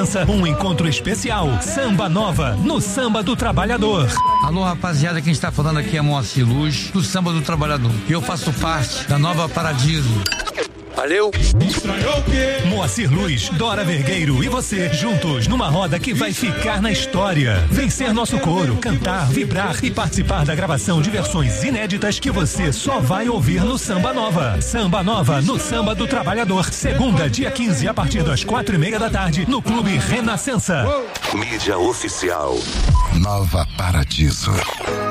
Um encontro especial, Samba Nova, no Samba do Trabalhador. Alô, rapaziada, quem está falando aqui é Moacir Luz, do Samba do Trabalhador. Eu faço parte da Nova Paradiso. Valeu! Moacir Luz, Dora Vergueiro e você, juntos numa roda que vai ficar na história. Vencer nosso coro, cantar, vibrar e participar da gravação de versões inéditas que você só vai ouvir no Samba Nova. Samba Nova, no Samba do Trabalhador. Segunda, dia 15, a partir das 4:30 da tarde, no Clube Renascença. Mídia oficial Nova Paradiso.